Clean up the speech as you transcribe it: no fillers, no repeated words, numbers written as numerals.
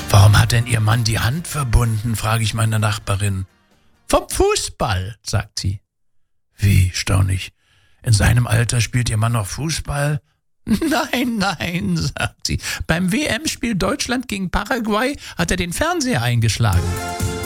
Warum hat denn Ihr Mann die Hand verbunden, frage ich meine Nachbarin. Vom Fußball, sagt sie. Wie, staune ich. In seinem Alter spielt Ihr Mann noch Fußball? Nein, sagt sie. Beim WM-Spiel Deutschland gegen Paraguay hat er den Fernseher eingeschlagen.